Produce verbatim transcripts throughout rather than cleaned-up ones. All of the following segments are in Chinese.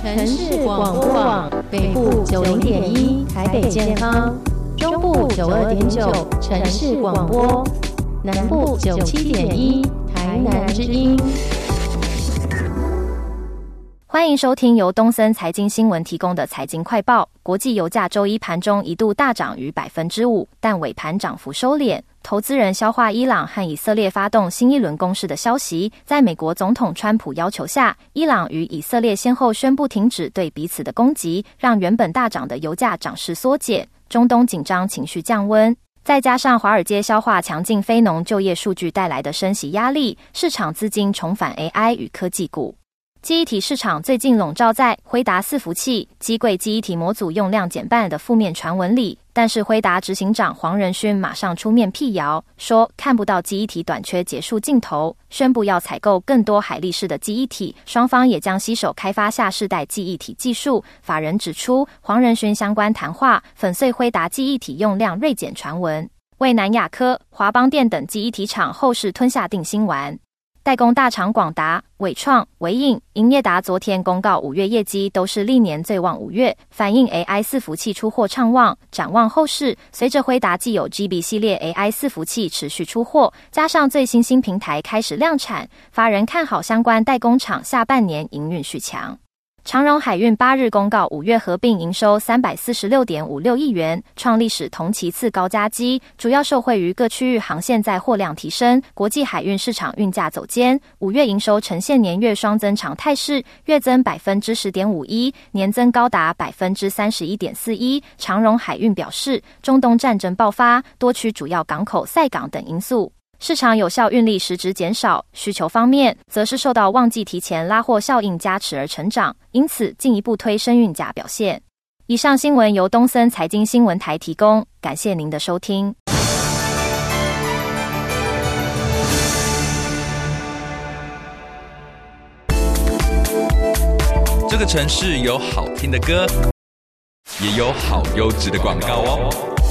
城市广播网北部九零点一台北健康，中部九二点九城市广播，南部九七点一台南之音。 欢迎收听由东森财经新闻提供的财经快报。国际油价周一盘中一度大涨逾 百分之五， 但尾盘涨幅收敛。投资人消化伊朗和以色列发动新一轮攻势的消息，在美国总统川普要求下，伊朗与以色列先后宣布停止对彼此的攻击，让原本大涨的油价涨势缩减。中东紧张情绪降温，再加上华尔街消化强劲非农就业数据带来的升息压力，市场资金重返 A I 与科技股。记忆体市场最近笼罩在辉达伺服器、机柜记忆体模组用量减半的负面传闻里，但是辉达执行长黄仁勋马上出面辟谣，说看不到记忆体短缺结束尽头，宣布要采购更多海力士的记忆体，双方也将携手开发下世代记忆体技术。法人指出，黄仁勋相关谈话粉碎辉达记忆体用量锐减传闻，为南亚科、华邦电等记忆体厂后市吞下定心丸。代工大厂广达、伟创、微影、英业达昨天公告五月业绩都是历年最旺五月，反映 A I 伺服器出货畅旺。展望后市，随着辉达既有 G B 系列 A I 伺服器持续出货，加上最新新平台开始量产，法人看好相关代工厂下半年营运续强。长荣海运八日公告五月合并营收 三百四十六点五六亿元，创历史同期次高佳绩，主要受惠于各区域航线载货量提升，国际海运市场运价走坚。五月营收呈现年月双增长态势，月增 百分之十点五一， 年增高达 百分之三十一点四一。长荣海运表示，中东战争爆发，多区主要港口塞港等因素，市场有效运力实质减少，需求方面则是受到旺季提前拉货效应加持而成长，因此进一步推升运价表现。以上新闻由东森财经新闻台提供，感谢您的收听。 这个城市有好听的歌，也有好优质的广告哦。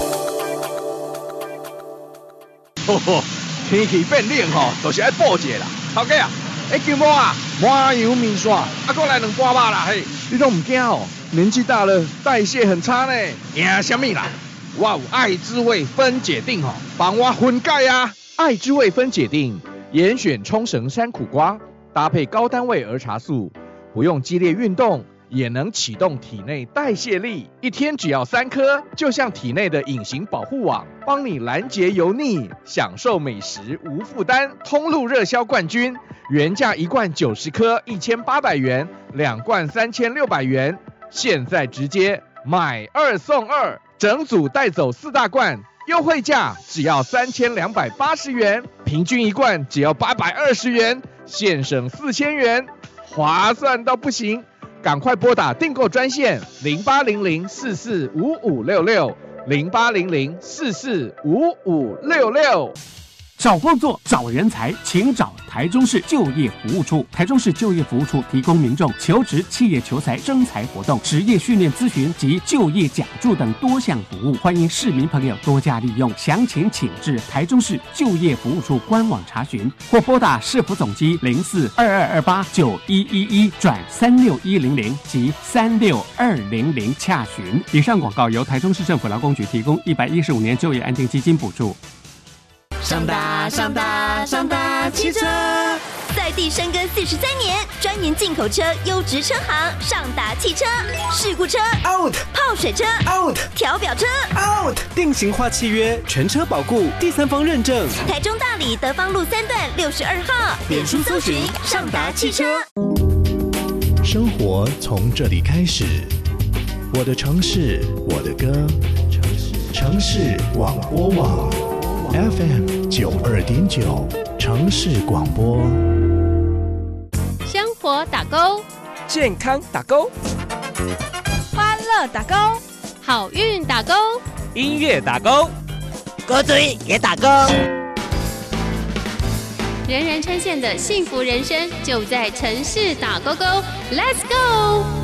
吼吼，天气变冷吼，就是爱补一下啦。头家啊，会姜母啊，麻油面线，啊，再来两盘肉啦嘿。你都唔惊哦？年纪大了，代谢很差呢。惊什么啦？我有爱滋味分解锭吼，帮我分解啊。爱滋味分解锭，严选冲绳山苦瓜，搭配高单位儿茶素，不用激烈运动也能启动体内代谢力，一天只要三颗，就像体内的隐形保护网，帮你拦截油腻，享受美食无负担。通路热销冠军，原价一罐九十颗一千八百元，两罐三千六百元，现在直接买二送二，整组带走四大罐，优惠价只要三千两百八十元，平均一罐只要八百二十元，现省四千元，划算到不行。赶快拨打订购专线零八零零四四五五六六零八零零四四五五六六。 找工作找人才，请找台中市就业服务处。台中市就业服务处提供民众求职、企业求才、征才活动、职业训练咨询及就业讲助等多项服务，欢迎市民朋友多加利用。详情请至台中市就业服务处官网查询，或拨打市府总机零四二二二八九一一一转三六一零零及三六二零零洽询。以上广告由台中市政府劳工局提供，一百一十五年就业安定基金补助。 上达上达上达汽车， 在地深耕四十三年，专研进口车优质车行。上达汽车，事故车 out， 泡水车 out， 调表车 out， 定型化契约，全车保固，第三方认证。 台中大里德芳路三段六十二号，脸书搜寻上达汽车。 生活从这里开始，我的城市，我的歌，城市广播网。F M 九二点九城市广播， 生活打勾， 健康打勾， 欢乐打勾，好运打勾， 音乐打勾， 歌嘴也打勾。 人人称羡的幸福人生就在城市打勾勾 ，Let's go！